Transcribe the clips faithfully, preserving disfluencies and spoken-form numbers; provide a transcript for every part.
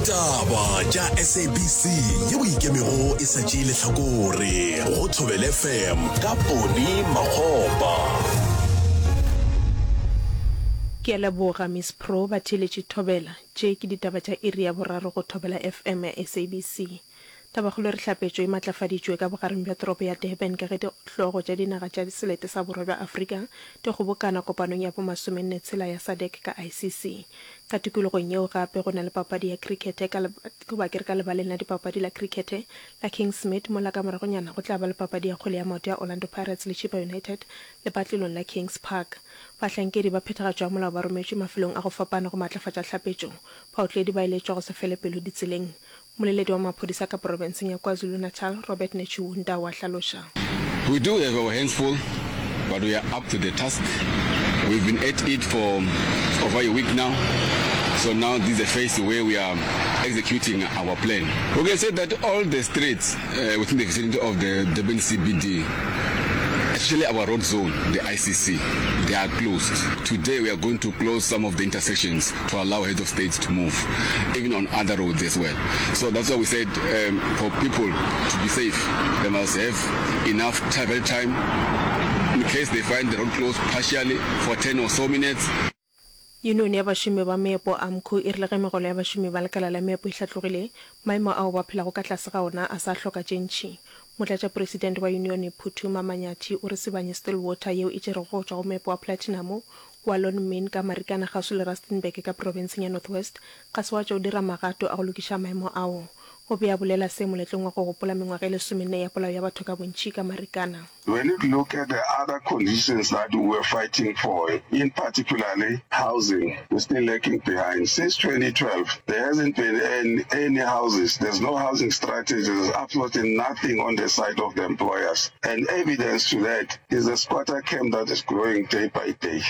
Ditaba tša S A B C yeo ikemego e sa tšee lehlakore go Thobela F M ka Poni Makgopa. Ke a leboga Miss Pro ba theletše Thobela tše ke ditaba tša iri ya boraro go Thobela F M ya S A B C. Tabagolo re hlapetšo e matlafaditšwe ka bogareng bja toropo ya Durban ka ge dihlogo tša dinaga tša selete sa borwa bja Afrika di kgobokana kopanong ya bomasomenne tshela ya S A D C ka I C C. Ka tikologong yeo gape go na le papadi ya cricket ka ba ke re ka lebaleng la dipapadi la cricket la Kingsmead mola ka moragonyana go tla ba le papadi ya kgwele ya maoto ya Orlando Pirates le Chipa United le patlelong la Kings Park. Bahlankedi ba phethagatšo ya molao ba rometšwe mafelong a go fapana go matlafatša tlhapetšo baotledi ba iletšwa go se fele pelo ditseleng. Moleledi wa maphodisa ka provinceng ya KwaZulu-Natal Robert Nechunda wa hlaloša. We do have our hands full, but we are up to the task. We've been at it for over a week now. So now this is a phase where we are executing our plan. We can say that all the streets uh, within the vicinity of the Durban C B D, especially our road zone, the I C C, they are closed. Today we are going to close some of the intersections to allow heads of states to move, even on other roads as well. So that's why we said um, for people to be safe, they must have enough travel time in case they find the road closed partially for ten or so minutes. Union ya bašomi ba meepo AMCU e rile ge megolo ya bašomi ba lekala la meepo e hlatlogile maemo ao ba phelago ka tlase ga ona a sa hloka tše ntšhi. Motlatša president wa Union Phuthuma Manyathi o re sebanye Stillwater yeo e tšerego go tšwa go meepo wa Platinum wa Lone Main ka marikana gaso le Rustenburg ka provinceng ya Northwest ga se wa tšeo dira magato a go lokiša maemo ao. Go bea bolela se moletlong wa go gopola mengwaga e lesomenne ya polao ya batho ka bontši ka marikana. When you look at the other conditions that we were fighting for, in particularly housing, we're still lagging behind. Since twenty twelve, there hasn't been any, any houses. There's no housing strategy. There's absolutely nothing on the side of the employers. And evidence to that is the squatter camp that is growing day by day.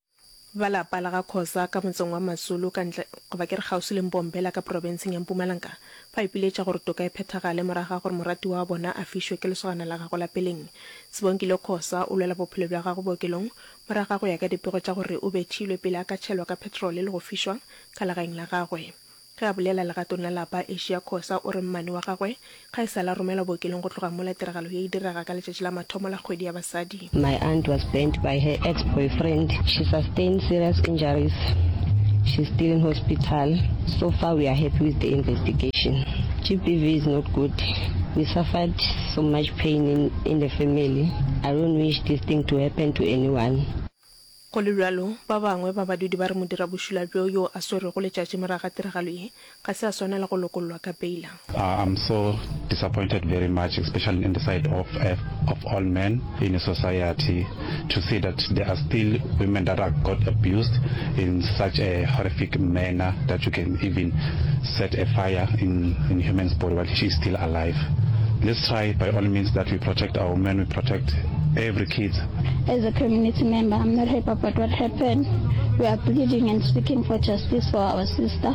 Vala palaga khosa ka motseng wa Masulu ka ntle go ba ke re gausi le Mbombela ka provinceng ya Mpumalanga ba ipiletša gore toka e phethagale moraga gore morati wa bona a fišwe ke lesogana la gago la peleng. Sebonkile khosa o lwela bophelo bja gago bookelong moraga go ya ka dipego tša gore o bethilwe pele a ka tšhelwa ka petrol le go fišwa ka lagaeng la gagwe. Ge a bolela legatong la lapa Asia Khosa o re mmane wa gagwe ga e sa la romela bookelong go tloga mola tiragalo ye e diraga ka letšatši la mathomo la kgwedi ya basadi. My aunt was burnt by her ex-boyfriend. She sustained serious injuries. She's still in hospital. So far we are happy with the investigation. G B V is not good. We suffered so much pain in, in the family. I don't wish this thing to happen to anyone. Go le bjalo ba bangwe ba badudi ba re modira bošula bjo yo a swere go letšatši moraga tiragalo ye ga se a swanela go lokollwa ka peila. I'm so disappointed very much, especially in the side of uh, of all men in a society, to see that there are still women that are got abused in such a horrific manner that you can even set a fire in in human's body while she's still alive. Let's try by all means that we protect our women, we protect every kid. As a community member, I'm not happy about what happened. We are pleading and speaking for justice for our sister,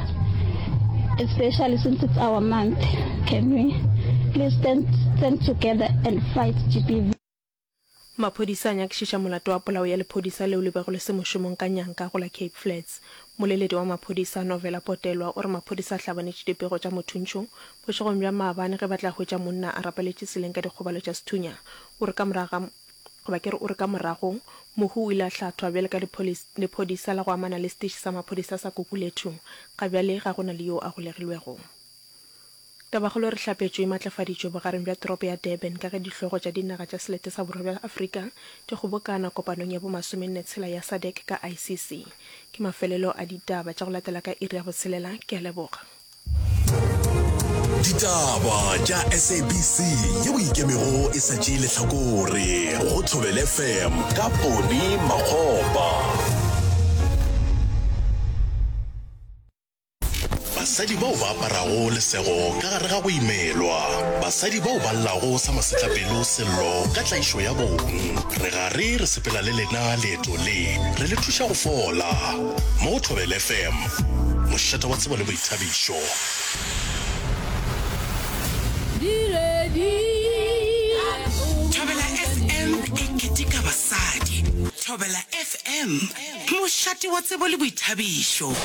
especially since it's our month. Can we please stand, stand together and fight G B V? Maphodisa a nyakišiša molato wa polao ya lephodisa leo le bego le se mošomong ka nyanka go la Cape Flats. Moleledi wa maphodisa Novela Potelwa o re maphodisa a hlabanetše dipego tša mothuntšo bošegong bja maabane ge ba tla hwetša monna a rapeletše seleng ka dikgobalo tša sethunya. O re ka moraga goba ke re o re ka morago mohu o ile a hlathwa bjale ka lephodisa la go amana le stetše sa maphodisa sa Kukulethu ga bjale ga go na le yo a golegilwego. Tabagolo re hlapetšwe e matlafaditšwe bogareng bja toropo ya Durban ka ge dihlogo tša dinaga tša selete sa borwa bja Afrika di kgobokana kopanong ya bomasomenne tshela ya S A D C ka I C C. Ke mafelelo a ditaba tša go latela ka iri ya go tshelela. Ke a leboga. Ditaba tša S A B C yeo ikemego e sa tšee lehlakore go Thobela F M ka Poni Makgopa. Basadi bao ba aparago lesego ka gare ga go imelwa, basadi bao ba llago sa masetlapelo sello ka tlaišo ya bong. Re gare re sepela le lena leeto le re le thuša go fola mo Thobela F M, mošata wa tsebo le boithabišo. Thobela F M e ketika basadi. Thobela F M, mošate wa tsebo le boithabišo.